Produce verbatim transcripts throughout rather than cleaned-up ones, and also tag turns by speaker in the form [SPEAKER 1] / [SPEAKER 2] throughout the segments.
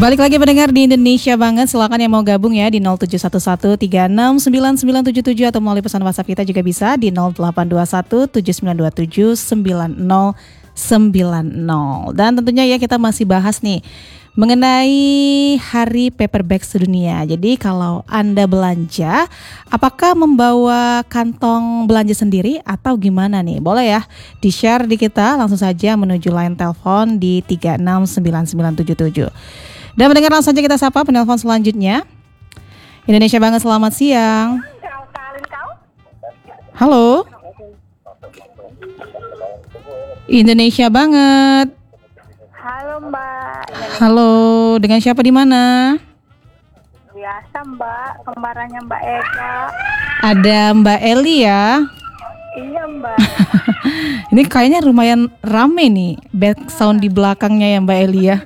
[SPEAKER 1] Balik lagi mendengar di Indonesia Banget. Silakan yang mau gabung ya di nol tujuh satu satu tiga enam sembilan sembilan tujuh tujuh atau melalui pesan WhatsApp kita juga bisa di nol delapan dua satu tujuh sembilan dua tujuh sembilan nol sembilan nol. Dan tentunya ya kita masih bahas nih mengenai Hari Paper Bag Sedunia. Jadi kalau Anda belanja, apakah membawa kantong belanja sendiri atau gimana nih? Boleh ya di-share di kita, langsung saja menuju line telepon di tiga enam sembilan sembilan tujuh tujuh. Dan mendengar langsung saja kita sapa penelpon selanjutnya. Indonesia Banget, selamat siang. Halo. Indonesia Banget.
[SPEAKER 2] Halo Mbak.
[SPEAKER 1] Halo, dengan siapa di mana?
[SPEAKER 2] Biasa Mbak, kembarannya Mbak Eka.
[SPEAKER 1] Ada Mbak Eli ya.
[SPEAKER 2] Iya Mbak.
[SPEAKER 1] Ini kayaknya lumayan rame nih back sound di belakangnya ya Mbak Eli ya.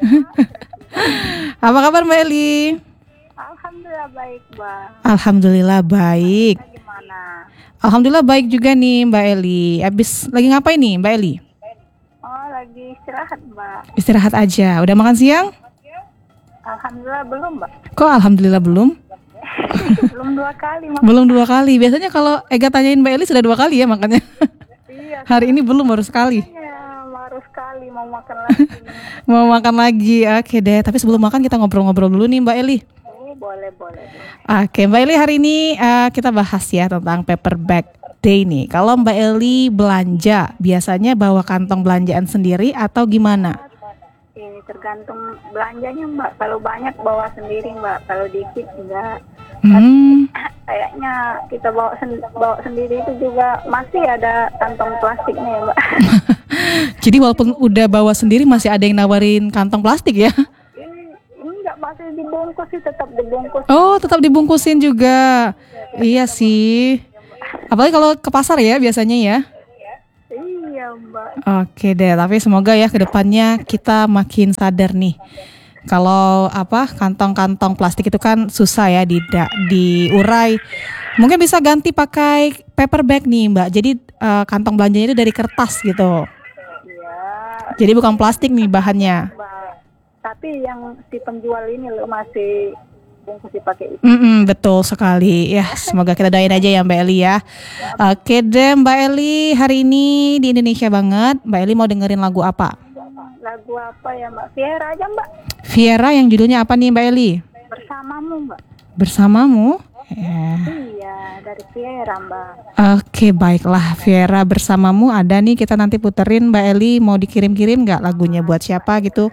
[SPEAKER 1] Apa kabar Mbak Eli?
[SPEAKER 2] Alhamdulillah baik Mbak.
[SPEAKER 1] Alhamdulillah baik.
[SPEAKER 2] Gimana?
[SPEAKER 1] Alhamdulillah baik juga nih Mbak Eli. Abis lagi ngapain nih Mbak Eli?
[SPEAKER 2] Oh lagi istirahat Mbak.
[SPEAKER 1] Istirahat aja. Udah makan siang?
[SPEAKER 2] Alhamdulillah belum Mbak.
[SPEAKER 1] Kok alhamdulillah belum?
[SPEAKER 2] Belum dua kali Mbak.
[SPEAKER 1] Belum dua kali. Biasanya kalau Ega tanyain Mbak Eli sudah dua kali ya makannya.
[SPEAKER 2] Iya.
[SPEAKER 1] Hari ini belum, baru sekali.
[SPEAKER 2] Iya, baru sekali mau makan lagi.
[SPEAKER 1] Mau makan lagi. Oke deh. Tapi sebelum makan kita ngobrol-ngobrol dulu nih Mbak Eli.
[SPEAKER 2] Oh boleh boleh.
[SPEAKER 1] Oke Mbak Eli, hari ini uh, kita bahas ya tentang paper bag day nih. Kalau Mbak Eli belanja, biasanya bawa kantong belanjaan sendiri atau gimana?
[SPEAKER 2] Ini tergantung belanjanya Mbak. Kalau banyak bawa sendiri Mbak. Kalau dikit enggak.
[SPEAKER 1] Hmm.
[SPEAKER 2] Kayaknya kita bawa, sen- bawa sendiri itu juga masih ada kantong plastiknya ya Mbak.
[SPEAKER 1] Jadi walaupun udah bawa sendiri masih ada yang nawarin kantong plastik ya?
[SPEAKER 2] Ini enggak, masih dibungkus sih, tetap dibungkus.
[SPEAKER 1] Oh, tetap dibungkusin juga. Iya sih. Apalagi kalau ke pasar ya biasanya ya.
[SPEAKER 2] Iya Mbak.
[SPEAKER 1] Oke deh, tapi semoga ya kedepannya kita makin sadar nih. Kalau apa kantong-kantong plastik itu kan susah ya di diurai. Mungkin bisa ganti pakai paper bag nih Mbak. Jadi uh, kantong belanjanya itu dari kertas gitu.
[SPEAKER 2] Iya.
[SPEAKER 1] Jadi bukan plastik nih bahannya.
[SPEAKER 2] Mbak. Tapi yang si penjual ini loh masih bungkus dipakai itu.
[SPEAKER 1] Mm-mm, betul sekali ya. Semoga kita doain aja ya Mbak Eli ya. Oke deh Mbak Eli, hari ini di Indonesia Banget Mbak Eli mau dengerin lagu apa?
[SPEAKER 2] Lagu apa ya Mbak? Viera aja Mbak.
[SPEAKER 1] Viera yang judulnya apa nih Mbak Eli?
[SPEAKER 2] Bersamamu Mbak.
[SPEAKER 1] Bersamamu? Ya.
[SPEAKER 2] Iya, dari Viera Mbak.
[SPEAKER 1] Oke baiklah, Viera Bersamamu ada nih, kita nanti puterin. Mbak Eli mau dikirim-kirim gak lagunya buat siapa gitu?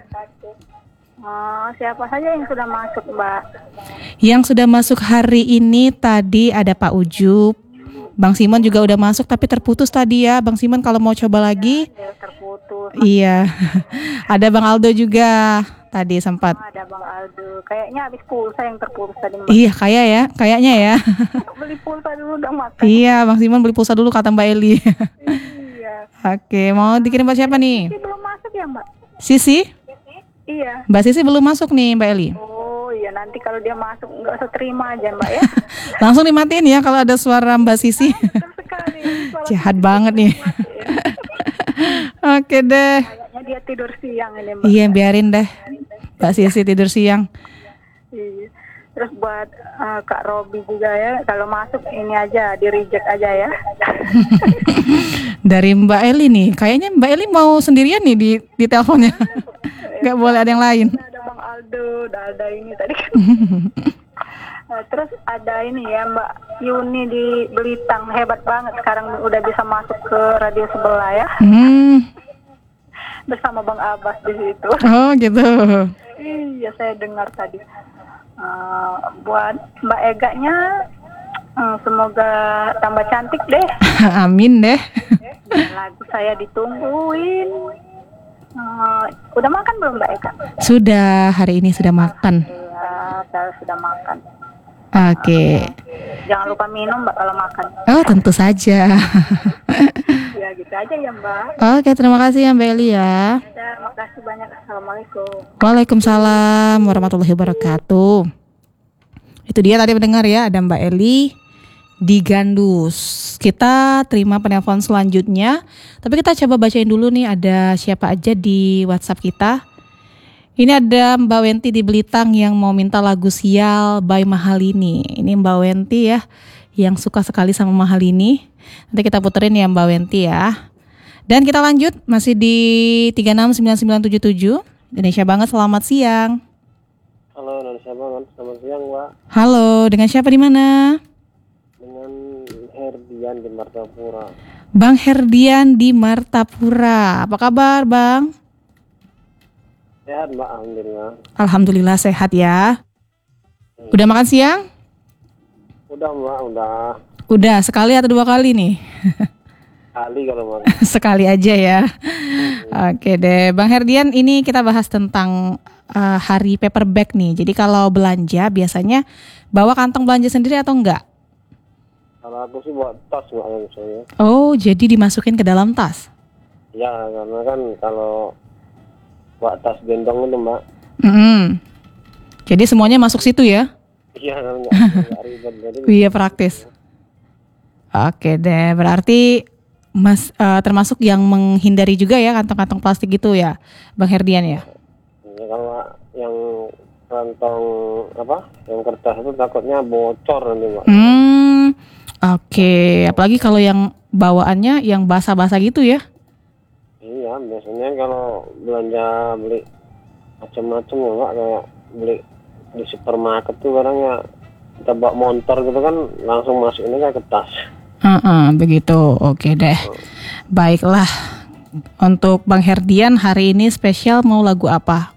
[SPEAKER 2] Oh, siapa saja yang sudah masuk Mbak?
[SPEAKER 1] Yang sudah masuk hari ini tadi ada Pak Ujub, Bang Simon juga udah masuk tapi terputus tadi ya. Bang Simon kalau mau coba lagi.
[SPEAKER 2] Ya, terputus.
[SPEAKER 1] Iya. Ada Bang Aldo juga tadi sempat.
[SPEAKER 2] Oh, ada Bang Aldo. Kayaknya habis pulsa yang terputus tadi Mbak.
[SPEAKER 1] Iya kayak ya, kayaknya ya.
[SPEAKER 2] Beli pulsa dulu udah makan.
[SPEAKER 1] Iya, Bang Simon beli pulsa dulu kata Mbak Eli.
[SPEAKER 2] Iya.
[SPEAKER 1] Oke, mau dikirim buat siapa nih?
[SPEAKER 2] Sisi belum masuk ya Mbak?
[SPEAKER 1] Sisi?
[SPEAKER 2] Iya.
[SPEAKER 1] Mbak Sisi belum masuk nih Mbak Eli.
[SPEAKER 2] Oh iya, nanti kalau dia masuk nggak usah terima aja Mbak ya.
[SPEAKER 1] Langsung dimatiin ya kalau ada suara Mbak Sisi.
[SPEAKER 2] Betul sekali. Suara
[SPEAKER 1] Jahat banget nih. Oke deh.
[SPEAKER 2] kayaknya dia tidur siang ini Mbak.
[SPEAKER 1] Iya biarin deh Mbak Sisi tidur siang.
[SPEAKER 2] Iya. Terus buat uh, Kak Robi juga ya, kalau masuk ini aja di reject aja ya.
[SPEAKER 1] Dari Mbak Eli nih, kayaknya Mbak Eli mau sendirian nih di di teleponnya. Gak boleh ada yang lain.
[SPEAKER 2] Ada Bang Aldo, udah ada ini tadi kan. Nah, terus ada ini ya Mbak Yuni di Belitang, hebat banget sekarang udah bisa masuk ke radio sebelah ya.
[SPEAKER 1] Hmm.
[SPEAKER 2] Bersama Bang Abbas di situ.
[SPEAKER 1] Oh gitu.
[SPEAKER 2] Iya, saya dengar tadi. Uh, buat Mbak Eganya, uh, semoga tambah cantik deh.
[SPEAKER 1] Amin deh.
[SPEAKER 2] Dan lagu saya ditungguin. Uh, udah makan belum Mbak Ega?
[SPEAKER 1] Sudah, hari ini sudah makan.
[SPEAKER 2] Ya, saya sudah makan.
[SPEAKER 1] Oke.
[SPEAKER 2] Jangan lupa minum Mbak kalau makan.
[SPEAKER 1] Oh tentu saja.
[SPEAKER 2] Ya gitu aja ya Mbak.
[SPEAKER 1] Oke, terima kasih ya Mbak Eli ya.
[SPEAKER 2] Ya, makasih banyak. Assalamualaikum.
[SPEAKER 1] Waalaikumsalam warahmatullahi wabarakatuh. Itu dia tadi mendengar ya, ada Mbak Eli di Gandus. Kita terima penelpon selanjutnya. Tapi kita coba bacain dulu nih ada siapa aja di WhatsApp kita. Ini ada Mbak Wenti di Belitang yang mau minta lagu Sial by Mahalini. Ini Mbak Wenti ya, yang suka sekali sama Mahalini. Nanti kita puterin ya Mbak Wenti ya. Dan kita lanjut, masih di tiga enam sembilan sembilan tujuh tujuh. Indonesia Banget, selamat siang.
[SPEAKER 3] Halo, Indonesia Banget, selamat siang, Mbak.
[SPEAKER 1] Halo, dengan siapa di mana?
[SPEAKER 3] Dengan Herdian di Martapura.
[SPEAKER 1] Bang Herdian di Martapura. Apa kabar, Bang?
[SPEAKER 3] Sehat, Mbak, alhamdulillah.
[SPEAKER 1] Alhamdulillah sehat ya. Udah makan siang?
[SPEAKER 3] Udah, Mbak, udah.
[SPEAKER 1] Udah, sekali atau dua kali nih?
[SPEAKER 3] Kali kalau mau.
[SPEAKER 1] Sekali aja ya. Oke deh, Bang Herdian, ini kita bahas tentang uh, hari paper bag nih. Jadi kalau belanja biasanya bawa kantong belanja sendiri atau enggak?
[SPEAKER 3] Kalau aku sih bawa tas, Mbak, misalnya.
[SPEAKER 1] Oh, jadi dimasukin ke dalam tas?
[SPEAKER 3] Ya, karena kan kalau bawa tas gendong itu, Mbak.
[SPEAKER 1] Mm-hmm. Jadi semuanya masuk situ ya?
[SPEAKER 3] Iya, kan nggak nggak ribet. Jadi
[SPEAKER 1] Iya, praktis. Oke deh, berarti Mas uh, termasuk yang menghindari juga ya kantong-kantong plastik gitu ya, Bang Herdian ya?
[SPEAKER 3] ya, kalau yang kantong apa, yang kertas itu takutnya bocor nanti, Mbak.
[SPEAKER 1] Hmm, oke. Apalagi kalau yang bawaannya yang basah-basah gitu ya?
[SPEAKER 3] Iya, biasanya kalau belanja beli macam-macam ya, Mbak, kayak beli di supermarket tuh kadangnya kita bawa motor gitu kan langsung masukin aja ke tas.
[SPEAKER 1] Uh-uh, begitu, oke deh. Baiklah, untuk Bang Herdian hari ini spesial mau lagu apa?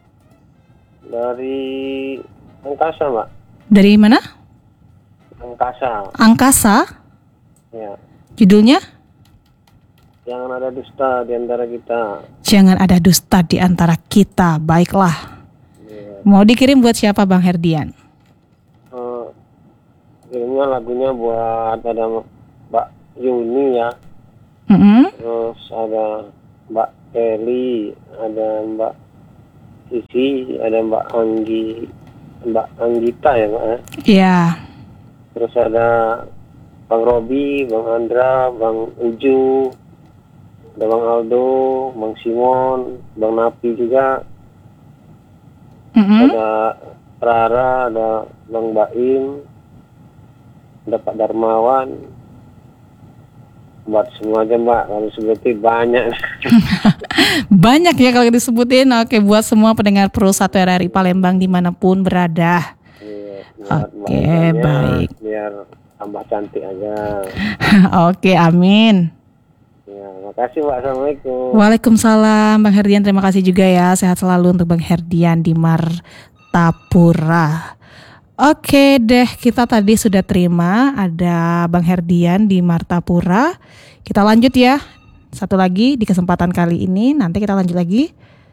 [SPEAKER 3] Dari Angkasa, Mbak.
[SPEAKER 1] Dari mana?
[SPEAKER 3] Angkasa.
[SPEAKER 1] Angkasa?
[SPEAKER 3] Ya.
[SPEAKER 1] Judulnya?
[SPEAKER 3] Jangan ada dusta di antara kita.
[SPEAKER 1] Jangan ada dusta di antara kita. Baiklah.
[SPEAKER 3] Ya.
[SPEAKER 1] Mau dikirim buat siapa Bang Herdian?
[SPEAKER 3] Uh, kirimnya lagunya buat ada Mbak Yuni ya.
[SPEAKER 1] Mm-hmm.
[SPEAKER 3] Terus ada Mbak Kelly, ada Mbak Sisi, ada Mbak Anggi, Mbak Anggita ya, Mbak ya.
[SPEAKER 1] Iya.
[SPEAKER 3] Terus ada Bang Robi, Bang Andra, Bang Uju, ada Bang Aldo, Bang Simon, Bang Napi juga,
[SPEAKER 1] Mm-hmm.
[SPEAKER 3] ada Rara, ada Bang Baim, ada Pak Darmawan. Buat semua aja, Mbak, kalau sebutin banyak.
[SPEAKER 1] Banyak ya kalau disebutin. Oke, buat semua pendengar Pro satu R R I Palembang dimanapun berada.
[SPEAKER 3] Iya, buat
[SPEAKER 1] Oke,
[SPEAKER 3] makanya
[SPEAKER 1] baik.
[SPEAKER 3] biar tambah cantik aja.
[SPEAKER 1] Oke, amin.
[SPEAKER 3] Ya, makasih, Mbak. Assalamualaikum.
[SPEAKER 1] Waalaikumsalam Bang Herdian, terima kasih juga ya. Sehat selalu untuk Bang Herdian di Martapura. Oke deh, kita tadi sudah terima ada Bang Herdian di Martapura. Kita lanjut ya. Satu lagi di kesempatan kali ini, nanti kita lanjut lagi.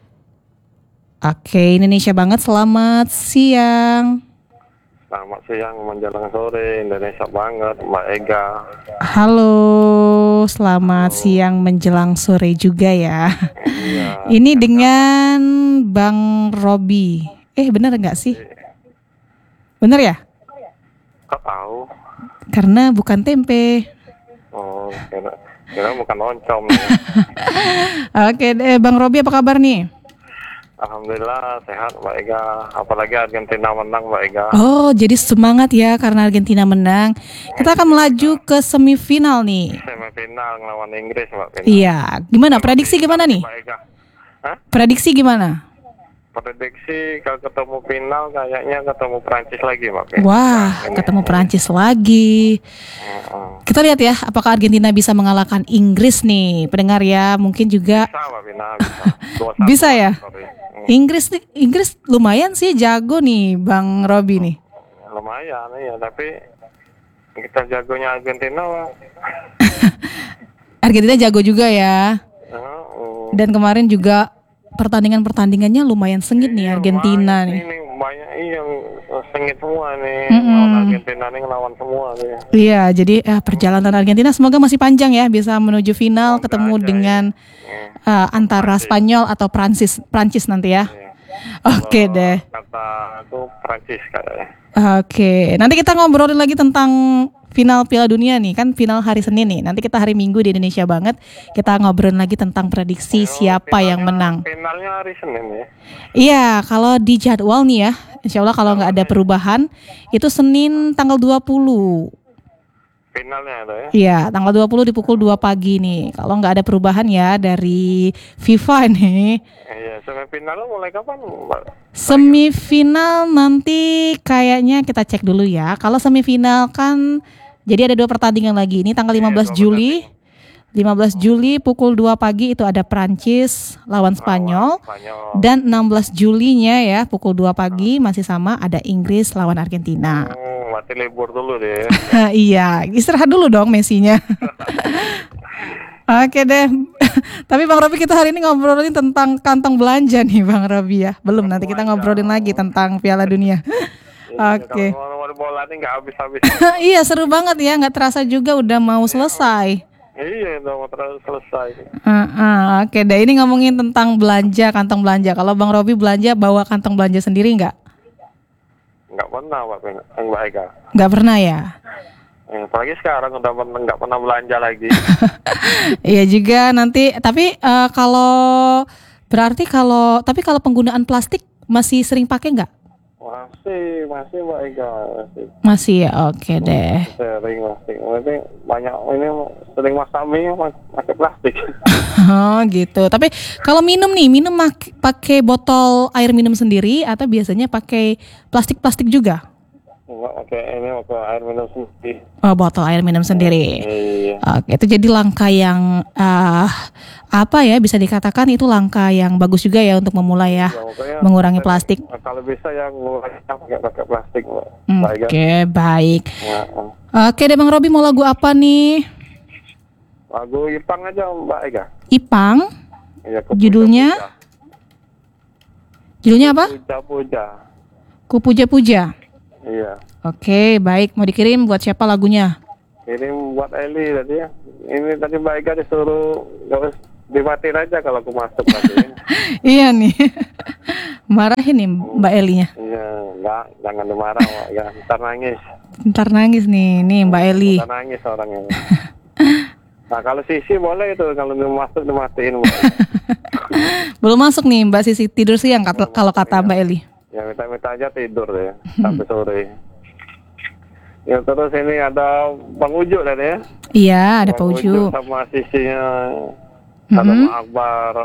[SPEAKER 1] Oke, Indonesia Banget, selamat siang.
[SPEAKER 3] Selamat siang menjelang sore, Indonesia Banget, Mbak Ega.
[SPEAKER 1] Halo, selamat siang menjelang sore juga ya.
[SPEAKER 3] Iya.
[SPEAKER 1] Ini dengan Bang Robi. Eh benar nggak sih? Bener ya?
[SPEAKER 3] Kok tahu?
[SPEAKER 1] Karena bukan tempe.
[SPEAKER 3] Oh, kira, kira bukan oncom.
[SPEAKER 1] Oke deh, Bang Robi apa kabar nih?
[SPEAKER 3] Alhamdulillah sehat, Mbak Ega. Apalagi Argentina menang, Mbak Ega.
[SPEAKER 1] Oh, jadi semangat ya karena Argentina menang. Kita akan melaju ke semifinal nih.
[SPEAKER 3] Semifinal ngelawan Inggris, Mbak Ega.
[SPEAKER 1] Iya, gimana? Prediksi gimana nih?
[SPEAKER 3] Mbak Ega. Hah?
[SPEAKER 1] Prediksi gimana?
[SPEAKER 3] Prediksi kalau ketemu final kayaknya ketemu Prancis lagi, Mbak Ega.
[SPEAKER 1] Wah, ketemu Perancis lagi.
[SPEAKER 3] Uh-uh.
[SPEAKER 1] Kita lihat ya, apakah Argentina bisa mengalahkan Inggris nih, pendengar ya. Mungkin juga
[SPEAKER 3] Bisa, Mbak Bina, bisa. dua satu,
[SPEAKER 1] bisa ya.
[SPEAKER 3] sorry. Hmm.
[SPEAKER 1] Inggris nih, Inggris lumayan sih jago nih, Bang Robi nih.
[SPEAKER 3] Lumayan ya, tapi kita jagonya Argentina, Mbak.
[SPEAKER 1] Argentina jago juga ya.
[SPEAKER 3] Uh-uh.
[SPEAKER 1] Dan kemarin juga pertandingan-pertandingannya lumayan sengit nih
[SPEAKER 3] Iya,
[SPEAKER 1] Argentina
[SPEAKER 3] lumayan.
[SPEAKER 1] nih.
[SPEAKER 3] Ini banyak yang sengit semua nih.
[SPEAKER 1] Mm-mm.
[SPEAKER 3] Lawan Argentina nih ngelawan semua nih.
[SPEAKER 1] Iya, jadi eh, perjalanan Argentina semoga masih panjang ya, bisa menuju final
[SPEAKER 3] Semoga
[SPEAKER 1] ketemu
[SPEAKER 3] aja,
[SPEAKER 1] dengan
[SPEAKER 3] ya.
[SPEAKER 1] eh, antara Spanyol atau Prancis, Prancis nanti ya.
[SPEAKER 3] Iya.
[SPEAKER 1] Oke
[SPEAKER 3] Kalau
[SPEAKER 1] deh.
[SPEAKER 3] Kata aku Prancis kayaknya.
[SPEAKER 1] Oke, nanti kita ngobrolin lagi tentang final Piala Dunia nih, kan final hari Senin nih. Nanti kita hari Minggu di Indonesia banget, kita ngobrol lagi tentang prediksi
[SPEAKER 3] Oh,
[SPEAKER 1] siapa yang
[SPEAKER 3] finalnya-
[SPEAKER 1] menang.
[SPEAKER 3] Finalnya hari Senin ya.
[SPEAKER 1] Iya, kalau di jadwal nih ya, insya Allah kalau nggak ada perubahan, itu Senin tanggal dua puluh.
[SPEAKER 3] Finalnya ada ya.
[SPEAKER 1] Iya, tanggal dua puluh di pukul dua pagi nih. Kalau nggak ada perubahan ya dari FIFA nih.
[SPEAKER 3] Iya, semifinalnya mulai kapan, Mbak?
[SPEAKER 1] Semifinal nanti kayaknya kita cek dulu ya. Kalau semifinal kan jadi ada dua pertandingan lagi. Ini tanggal lima belas
[SPEAKER 3] Iya, dua
[SPEAKER 1] Juli. lima belas Juli pukul dua pagi itu ada Prancis lawan Spanyol.
[SPEAKER 3] Spanyol.
[SPEAKER 1] Dan enam belas Julinya ya pukul dua pagi masih sama ada Inggris lawan Argentina.
[SPEAKER 3] Oh, berarti libur dulu deh.
[SPEAKER 1] Iya, istirahat dulu dong Messi-nya. Oke deh. Tapi Bang Robi kita hari ini ngobrolin tentang kantong belanja nih Bang Robi ya. Belum, nanti kita ngobrolin lagi tentang Piala Dunia. Oke.
[SPEAKER 3] Kalau mau bola ini nggak habis-habis.
[SPEAKER 1] Iya seru banget ya, nggak terasa juga udah mau selesai.
[SPEAKER 3] Iya, udah mau terus selesai.
[SPEAKER 1] Uh, uh, Oke deh, ini ngomongin tentang belanja, kantong belanja. Kalau Bang Robi belanja bawa kantong belanja sendiri nggak?
[SPEAKER 3] Nggak pernah, Pak, yang Mbak Ega.
[SPEAKER 1] Nggak pernah ya?
[SPEAKER 3] Eh, apalagi sekarang udah pernah nggak pernah belanja lagi.
[SPEAKER 1] Iya juga nanti. Tapi uh, kalau berarti kalau tapi kalau penggunaan plastik masih sering pakai nggak?
[SPEAKER 3] Masih, masih Mbak Ega, masih
[SPEAKER 1] Masih ya, oke deh.
[SPEAKER 3] sering plastik. Nanti banyak ini sering mas kami pakai plastik.
[SPEAKER 1] Oh gitu. Tapi kalau minum nih, minum mak- pakai botol air minum sendiri atau biasanya pakai plastik-plastik juga?
[SPEAKER 3] Enggak pakai ini, pakai air minum sendiri.
[SPEAKER 1] Oh, botol air minum sendiri.
[SPEAKER 3] Iya.
[SPEAKER 1] Oke, itu jadi langkah yang uh, apa ya bisa dikatakan itu langkah yang bagus juga ya untuk memulai ya,
[SPEAKER 3] Ya, makanya
[SPEAKER 1] mengurangi plastik.
[SPEAKER 3] kalau bisa yang ngurangi pakai pakai plastik, Mbak.
[SPEAKER 1] Hmm,
[SPEAKER 3] Mbak Ega.
[SPEAKER 1] Oke, baik.
[SPEAKER 3] Ya, eh.
[SPEAKER 1] Oke deh Bang Robi, mau lagu apa nih?
[SPEAKER 3] lagu Ipang aja Mbak Ega.
[SPEAKER 1] Ipang?
[SPEAKER 3] Iya, Kupuja
[SPEAKER 1] Judulnya?
[SPEAKER 3] Puja.
[SPEAKER 1] Judulnya apa?
[SPEAKER 3] Puja Puja.
[SPEAKER 1] Ku puja-puja.
[SPEAKER 3] Iya.
[SPEAKER 1] Oke, baik. Mau dikirim buat siapa lagunya?
[SPEAKER 3] Kirim buat Eli tadi ya. Ini tadi Mbak Ega disuruh nggak usah dimatiin aja kalau aku masuk tadi.
[SPEAKER 1] Iya nih. Marahin nih Mbak Elinya.
[SPEAKER 3] Iya, enggak, jangan dimarah Mbak Ega. Ntar nangis.
[SPEAKER 1] Ntar nangis nih, nih Mbak Eli.
[SPEAKER 3] Ntar nangis orangnya. Nah kalau Sisi boleh itu kalau dia masuk dimatiin Mbak Ega.
[SPEAKER 1] Belum masuk nih Mbak Sisi, tidur siang kata, kalau kata Mbak Eli.
[SPEAKER 3] Ya minta-minta aja tidur deh sampai sore. Ya terus ini ada Bang Ujo tadi ya.
[SPEAKER 1] Iya, ada Pak
[SPEAKER 3] Bang
[SPEAKER 1] Uju.
[SPEAKER 3] sama sisinya ada
[SPEAKER 1] Mhm.
[SPEAKER 3] Bang Akbar.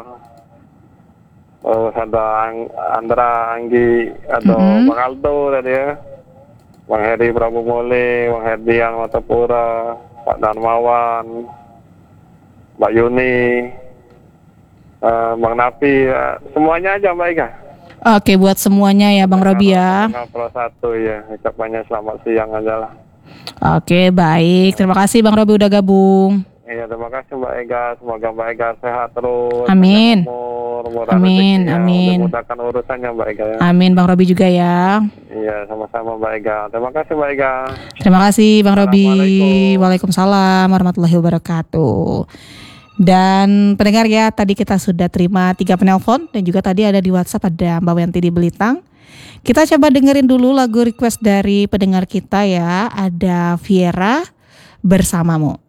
[SPEAKER 3] Terus ada Ang- Andra Anggi, ada
[SPEAKER 1] Mhm.
[SPEAKER 3] Bang Aldo tadi ya. Bang Heri Prabu Mole, Bang Herdian Matapura, Pak Darmawan, Mbak Yuni, eh, Bang Napi, ya. Semuanya aja Mbak Ega.
[SPEAKER 1] Oke, buat semuanya ya Bang Robi ya.
[SPEAKER 3] Pro satu ya, ucapannya selamat siang aja lah.
[SPEAKER 1] Oke, baik. Terima kasih Bang Robi udah gabung.
[SPEAKER 3] Iya, terima kasih Mbak Ega. Semoga Mbak Ega sehat terus.
[SPEAKER 1] Amin.
[SPEAKER 3] Panjang umur, murah
[SPEAKER 1] Amin,
[SPEAKER 3] rezekinya,
[SPEAKER 1] amin.
[SPEAKER 3] dimudahkan urusannya Mbak Ega ya.
[SPEAKER 1] Amin Bang Robi juga ya.
[SPEAKER 3] Iya, sama-sama Mbak Ega. Terima kasih Mbak Ega.
[SPEAKER 1] Terima kasih Bang Robi.
[SPEAKER 3] Assalamualaikum.
[SPEAKER 1] Waalaikumsalam warahmatullahi wabarakatuh. Dan pendengar ya, tadi kita sudah terima tiga penelpon dan juga tadi ada di WhatsApp ada Mbak Wenti di Belitang. Kita coba dengerin dulu lagu request dari pendengar kita ya. Ada Viera Bersamamu.